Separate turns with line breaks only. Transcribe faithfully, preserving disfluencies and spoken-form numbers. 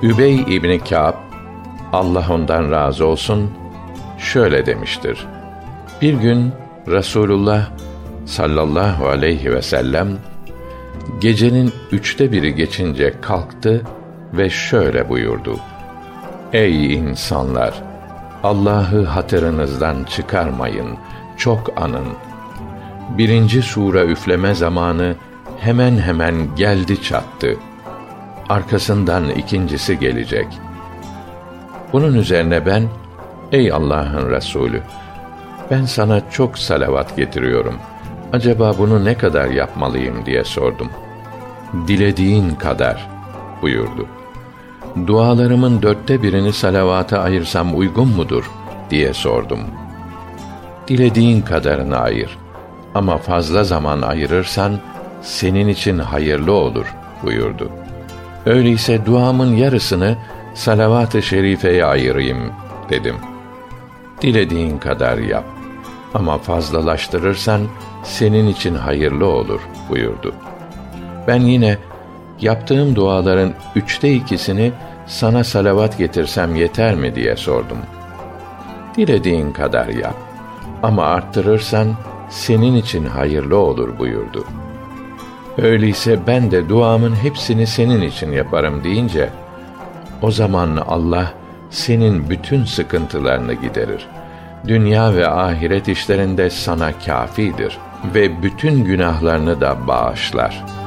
Übey İbni Kâb, Allah ondan razı olsun, şöyle demiştir: Bir gün Resulullah sallallahu aleyhi ve sellem gecenin üçte biri geçince kalktı ve şöyle buyurdu: Ey insanlar! Allah'ı hatırınızdan çıkarmayın, çok anın. Birinci sure üfleme zamanı hemen hemen geldi çattı. Arkasından ikincisi gelecek. Bunun üzerine ben, ey Allah'ın Resulü, ben sana çok salavat getiriyorum. Acaba bunu ne kadar yapmalıyım diye sordum. Dilediğin kadar buyurdu. Dualarımın dörtte birini salavata ayırsam uygun mudur diye sordum. Dilediğin kadarını ayır. Ama fazla zaman ayırırsan senin için hayırlı olur buyurdu. Öyleyse duamın yarısını salavat-ı şerifeye ayırayım dedim. Dilediğin kadar yap. Ama fazlalaştırırsan senin için hayırlı olur buyurdu. Ben yine yaptığım duaların üçte ikisini sana salavat getirsem yeter mi diye sordum. Dilediğin kadar yap. Ama arttırırsan senin için hayırlı olur buyurdu. Öyleyse ben de duamın hepsini senin için yaparım deyince, o zaman Allah senin bütün sıkıntılarını giderir. Dünya ve ahiret işlerinde sana kâfidir ve bütün günahlarını da bağışlar.